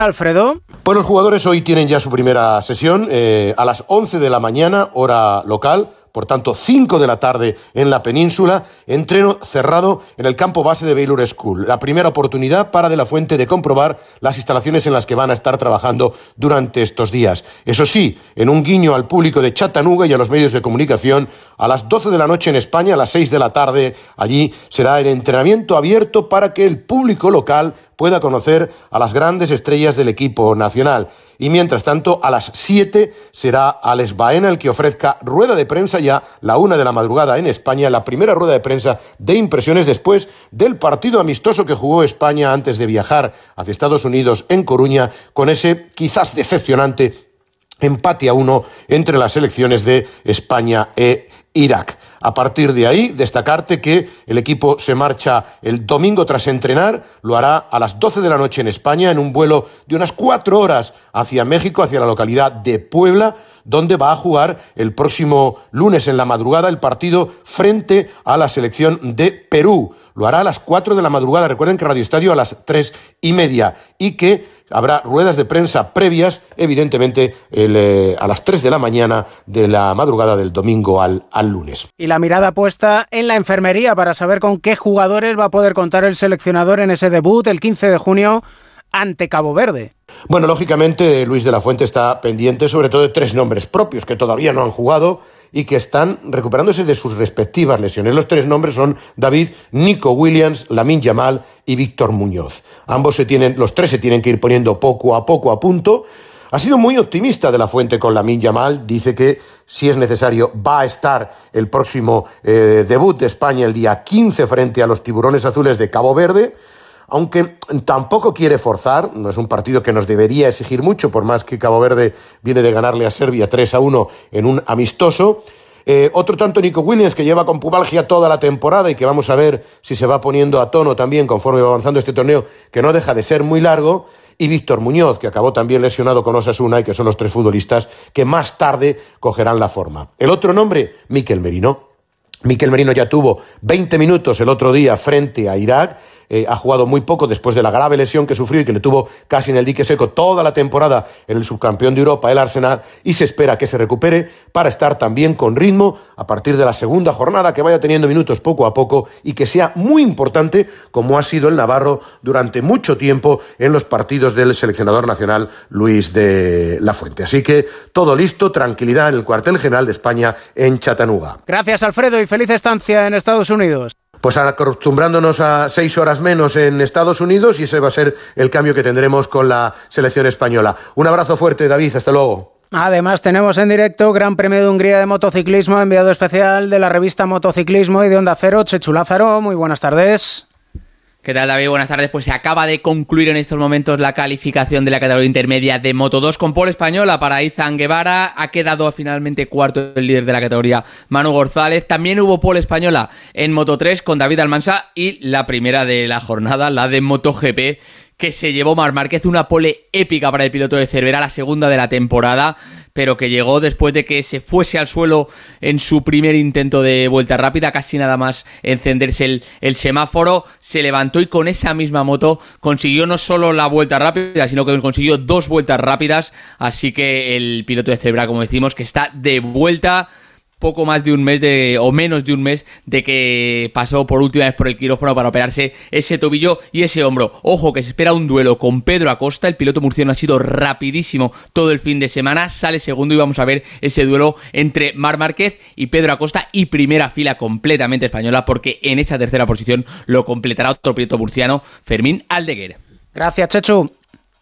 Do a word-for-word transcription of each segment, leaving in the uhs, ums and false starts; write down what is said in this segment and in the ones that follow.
Alfredo. Pues los jugadores hoy tienen ya su primera sesión eh, a las once de la mañana, hora local. Por tanto, cinco de la tarde en la península, entreno cerrado en el campo base de Baylor School. La primera oportunidad para De la Fuente de comprobar las instalaciones en las que van a estar trabajando durante estos días. Eso sí, en un guiño al público de Chattanooga y a los medios de comunicación, a las doce de la noche en España, a las seis de la tarde, allí será el entrenamiento abierto para que el público local pueda conocer a las grandes estrellas del equipo nacional. Y mientras tanto, a las siete será Alex Baena el que ofrezca rueda de prensa ya la una de la madrugada en España, la primera rueda de prensa de impresiones después del partido amistoso que jugó España antes de viajar hacia Estados Unidos en Coruña, con ese quizás decepcionante empate a uno entre las selecciones de España e Irak. A partir de ahí, destacarte que el equipo se marcha el domingo tras entrenar, lo hará a las doce de la noche en España, en un vuelo de unas cuatro horas hacia México, hacia la localidad de Puebla, donde va a jugar el próximo lunes en la madrugada el partido frente a la selección de Perú. Lo hará a las cuatro de la madrugada, recuerden que Radio Estadio a las tres y media, y que habrá ruedas de prensa previas, evidentemente, el, eh, a las tres de la mañana de la madrugada del domingo al, al lunes. Y la mirada puesta en la enfermería para saber con qué jugadores va a poder contar el seleccionador en ese debut el quince de junio ante Cabo Verde. Bueno, lógicamente, Luis de la Fuente está pendiente sobre todo de tres nombres propios que todavía no han jugado y que están recuperándose de sus respectivas lesiones. Los tres nombres son David, Nico Williams, Lamine Yamal y Víctor Muñoz. Ambos se tienen, los tres se tienen que ir poniendo poco a poco a punto. Ha sido muy optimista de la Fuente con Lamine Yamal. Dice que, si es necesario, va a estar el próximo eh, debut de España el día quince frente a los Tiburones Azules de Cabo Verde. Aunque tampoco quiere forzar, no es un partido que nos debería exigir mucho, por más que Cabo Verde viene de ganarle a Serbia tres a uno en un amistoso. Eh, otro tanto Nico Williams, que lleva con pubalgia toda la temporada y que vamos a ver si se va poniendo a tono también conforme va avanzando este torneo, que no deja de ser muy largo. Y Víctor Muñoz, que acabó también lesionado con Osasuna, y que son los tres futbolistas que más tarde cogerán la forma. El otro nombre, Mikel Merino. Mikel Merino ya tuvo veinte minutos el otro día frente a Irak. Eh, ha jugado muy poco después de la grave lesión que sufrió y que le tuvo casi en el dique seco toda la temporada en el subcampeón de Europa, el Arsenal, y se espera que se recupere para estar también con ritmo a partir de la segunda jornada, que vaya teniendo minutos poco a poco y que sea muy importante, como ha sido el navarro durante mucho tiempo en los partidos del seleccionador nacional Luis de la Fuente. Así que todo listo, tranquilidad en el cuartel general de España en Chattanooga. Gracias, Alfredo, y feliz estancia en Estados Unidos. Pues acostumbrándonos a seis horas menos en Estados Unidos, y ese va a ser el cambio que tendremos con la selección española. Un abrazo fuerte, David, hasta luego. Además tenemos en directo Gran Premio de Hungría de motociclismo, enviado especial de la revista Motociclismo y de Onda Cero, Chechu Lázaro. Muy buenas tardes. ¿Qué tal, David? Buenas tardes. Pues se acaba de concluir en estos momentos la calificación de la categoría intermedia de Moto dos con pole española para Izan Guevara. Ha quedado finalmente cuarto el líder de la categoría, Manu González. También hubo pole española en Moto tres con David Almansa, y la primera de la jornada, la de MotoGP, que se llevó Marc Márquez, una pole épica para el piloto de Cervera, la segunda de la temporada, pero que llegó después de que se fuese al suelo en su primer intento de vuelta rápida, casi nada más encenderse el, el semáforo, se levantó y con esa misma moto consiguió no solo la vuelta rápida, sino que consiguió dos vueltas rápidas, así que el piloto de Cervera, como decimos, que está de vuelta poco más de un mes de, o menos de un mes de que pasó por última vez por el quirófano para operarse ese tobillo y ese hombro. Ojo, que se espera un duelo con Pedro Acosta. El piloto murciano ha sido rapidísimo todo el fin de semana, sale segundo y vamos a ver ese duelo entre Marc Márquez y Pedro Acosta, y primera fila completamente española, porque en esa tercera posición lo completará otro piloto murciano, Fermín Aldeguer. Gracias, Chechu.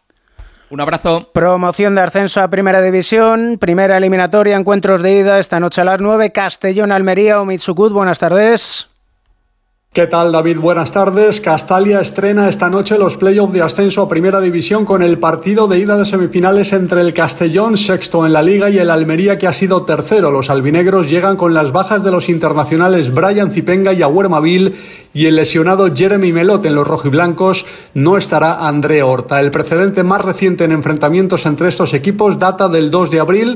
Un abrazo. Promoción de ascenso a Primera División, primera eliminatoria, encuentros de ida esta noche a las nueve, Castellón-Almería o Mitsucut. Buenas tardes. ¿Qué tal, David? Buenas tardes. Castalia estrena esta noche los playoffs de ascenso a Primera División con el partido de ida de semifinales entre el Castellón, sexto en la Liga, y el Almería, que ha sido tercero. Los albinegros llegan con las bajas de los internacionales Brian Zipenga y Agüer Mabil, y el lesionado Jeremy Melot. En los rojiblancos no estará André Horta. El precedente más reciente en enfrentamientos entre estos equipos data del dos de abril,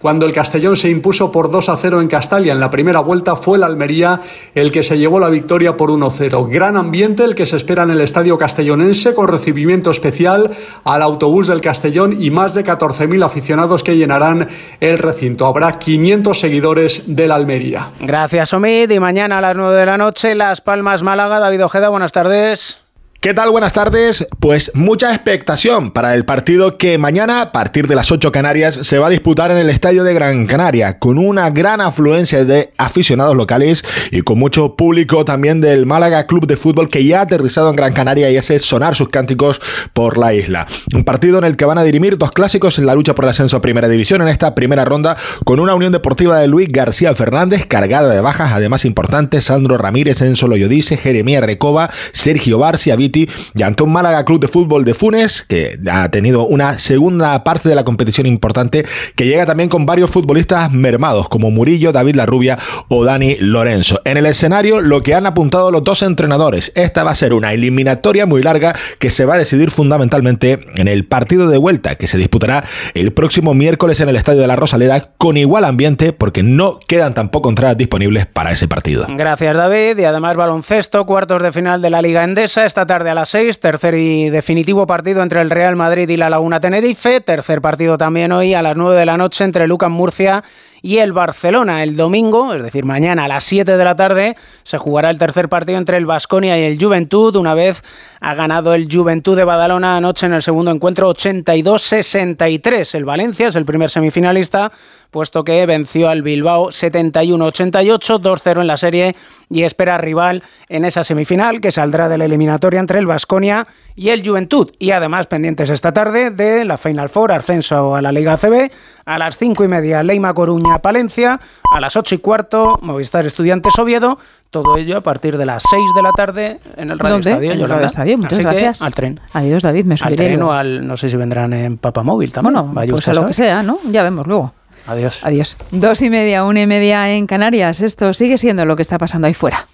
Cuando el Castellón se impuso por dos a cero en Castalia en la primera vuelta, fue el Almería el que se llevó la victoria por uno cero. Gran ambiente el que se espera en el estadio castellonense, con recibimiento especial al autobús del Castellón y más de catorce mil aficionados que llenarán el recinto. Habrá quinientos seguidores del Almería. Gracias, Omid. Y mañana a las nueve de la noche, Las Palmas, Málaga. David Ojeda, buenas tardes. ¿Qué tal? Buenas tardes. Pues mucha expectación para el partido que mañana, a partir de las ocho Canarias, se va a disputar en el Estadio de Gran Canaria, con una gran afluencia de aficionados locales y con mucho público también del Málaga Club de Fútbol, que ya ha aterrizado en Gran Canaria y hace sonar sus cánticos por la isla. Un partido en el que van a dirimir dos clásicos en la lucha por el ascenso a Primera División en esta primera ronda, con una Unión Deportiva de Luis García Fernández cargada de bajas, además importantes: Sandro Ramírez, Enzo Loyodice, Jeremías Recoba, Sergio Barcia, y ante un Málaga Club de Fútbol de Funes, que ha tenido una segunda parte de la competición importante, que llega también con varios futbolistas mermados, como Murillo, David Larrubia o Dani Lorenzo. En el escenario, lo que han apuntado los dos entrenadores: esta va a ser una eliminatoria muy larga que se va a decidir fundamentalmente en el partido de vuelta, que se disputará el próximo miércoles en el Estadio de la Rosaleda, con igual ambiente, porque no quedan tampoco entradas disponibles para ese partido. Gracias, David. Y además baloncesto, cuartos de final de la Liga Endesa, esta tarde a las seis, tercer y definitivo partido entre el Real Madrid y la Laguna Tenerife, tercer partido también hoy a las nueve de la noche entre Lucas Murcia y el Barcelona. El domingo, es decir, mañana a las siete de la tarde, se jugará el tercer partido entre el Baskonia y el Juventud, una vez ha ganado el Juventud de Badalona anoche en el segundo encuentro ochenta y dos sesenta y tres. El Valencia es el primer semifinalista, puesto que venció al Bilbao setenta y uno ochenta y ocho, dos cero en la serie, y espera rival en esa semifinal, que saldrá de la eliminatoria entre el Baskonia y el Juventud. Y además pendientes esta tarde de la Final Four, ascenso a la Liga A C B, a las cinco y media Leima Coruña Palencia, a las ocho y cuarto Movistar Estudiantes Oviedo. Todo ello a partir de las seis de la tarde en el Radio ¿Dónde? Estadio. En el Radio Estadio, muchas Así gracias. Que al tren. Adiós, David, me subiré. Al tren luego. o al, no sé si vendrán en Papamóvil también. Bueno, Vaya pues usted a lo sabe. que sea, ¿no? Ya vemos luego. Adiós. Adiós. Dos y media, una y media en Canarias. Esto sigue siendo lo que está pasando ahí fuera.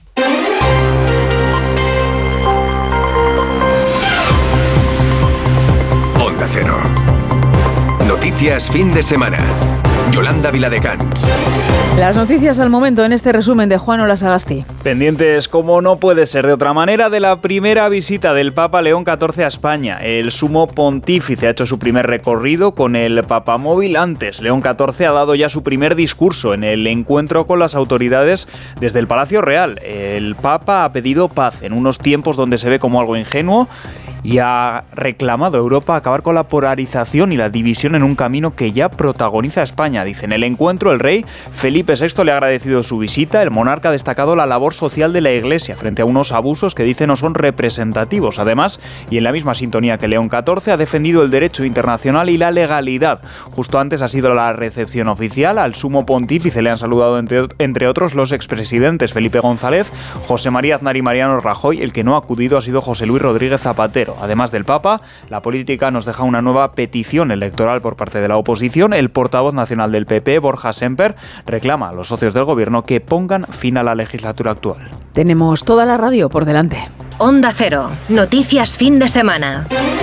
Onda Cero. Noticias fin de semana. Yolanda Viladecans. Las noticias al momento en este resumen de Juan Olasagasti. Pendientes, como no puede ser de otra manera, de la primera visita del Papa León catorce a España. El sumo pontífice ha hecho su primer recorrido con el Papamóvil. Antes, León catorce ha dado ya su primer discurso en el encuentro con las autoridades desde el Palacio Real. El Papa ha pedido paz en unos tiempos donde se ve como algo ingenuo y ha reclamado a Europa acabar con la polarización y la división en un camino que ya protagoniza España. Dice, en el encuentro el rey Felipe sexto le ha agradecido su visita. El monarca ha destacado la labor social de la Iglesia frente a unos abusos que dice no son representativos. Además, y en la misma sintonía que León catorce, ha defendido el derecho internacional y la legalidad. Justo antes ha sido la recepción oficial. Al sumo pontífice le han saludado entre, entre otros los expresidentes Felipe González, José María Aznar y Mariano Rajoy. El que no ha acudido ha sido José Luis Rodríguez Zapatero. Además del Papa, la política nos deja una nueva petición electoral por parte de la oposición. El portavoz nacional del P P, Borja Semper, reclama a los socios del gobierno que pongan fin a la legislatura actual. Tenemos toda la radio por delante. Onda Cero, noticias fin de semana.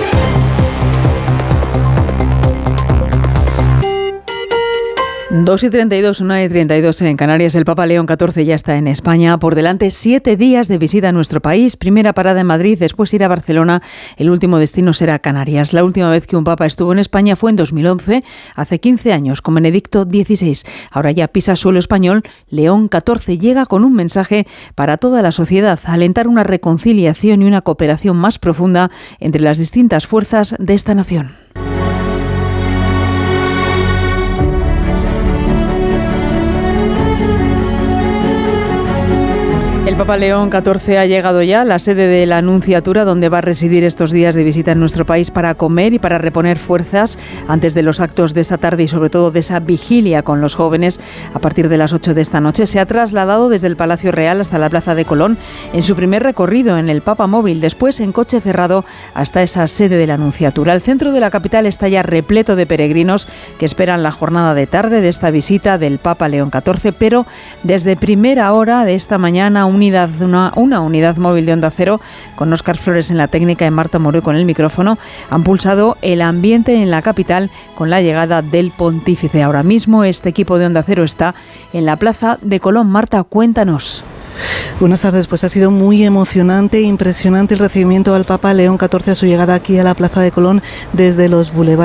dos y treinta y dos, una y treinta y dos en Canarias. El Papa León catorce ya está en España. Por delante, siete días de visita a nuestro país. Primera parada en Madrid, después ir a Barcelona. El último destino será Canarias. La última vez que un Papa estuvo en España fue en dos mil once, hace quince años, con Benedicto dieciséis. Ahora ya pisa suelo español. León catorce llega con un mensaje para toda la sociedad: alentar una reconciliación y una cooperación más profunda entre las distintas fuerzas de esta nación. El Papa León catorce ha llegado ya a la sede de la Nunciatura, donde va a residir estos días de visita en nuestro país para comer y para reponer fuerzas antes de los actos de esta tarde y sobre todo de esa vigilia con los jóvenes a partir de las ocho de esta noche. Se ha trasladado desde el Palacio Real hasta la Plaza de Colón en su primer recorrido en el Papamóvil, después en coche cerrado hasta esa sede de la Nunciatura. El centro de la capital está ya repleto de peregrinos que esperan la jornada de tarde de esta visita del Papa León catorce, pero desde primera hora de esta mañana un unidad, una, una unidad móvil de Onda Cero, con Óscar Flores en la técnica y Marta Moreu con el micrófono, han pulsado el ambiente en la capital con la llegada del pontífice. Ahora mismo este equipo de Onda Cero está en la Plaza de Colón. Marta, cuéntanos. Buenas tardes, pues ha sido muy emocionante e impresionante el recibimiento al Papa León catorce a su llegada aquí a la Plaza de Colón desde los bulevares